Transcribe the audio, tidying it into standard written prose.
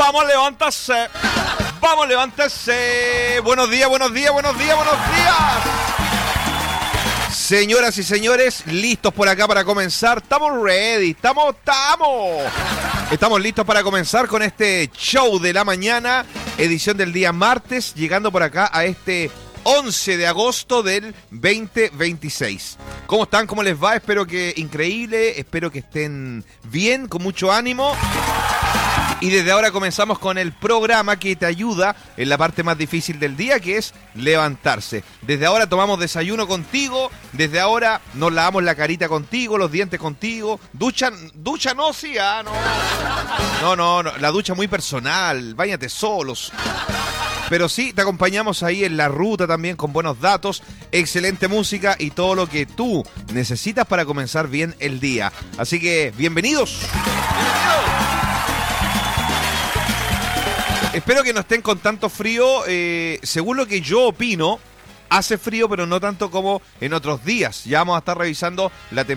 Vamos, levántase. Vamos, levántese. Buenos días, buenos días, buenos días, buenos días. Señoras y señores, listos por acá para comenzar. Estamos ready, estamos listos para comenzar con este show de la mañana, edición del día martes, llegando por acá a este 11 de agosto del 2026. ¿Cómo están? ¿Cómo les va? Espero que increíble, espero que estén bien, con mucho ánimo. Y desde ahora comenzamos con el programa que te ayuda en la parte más difícil del día, que es levantarse. Desde ahora tomamos desayuno contigo, desde ahora nos lavamos la carita contigo, los dientes contigo. Ducha no, sí, no, la ducha muy personal, báñate solos. Pero sí, te acompañamos ahí en la ruta también con buenos datos, excelente música y todo lo que tú necesitas para comenzar bien el día. Así que, bienvenidos. Espero que no estén con tanto frío. Según lo que yo opino, hace frío, pero no tanto como en otros días. Ya vamos a estar revisando la temperatura